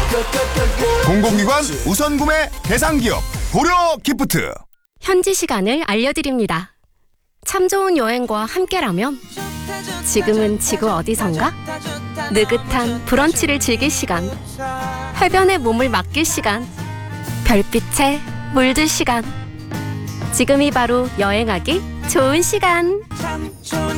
공공기관 우선 구매 대상 기업 고려 기프트. 현지 시간을 알려드립니다. 참 좋은 여행과 함께라면 지금은 지구 어디선가? 느긋한 브런치를 즐길 시간, 해변에 몸을 맡길 시간, 별빛에 물들 시간. 지금이 바로 여행하기 좋은 시간. 참 좋은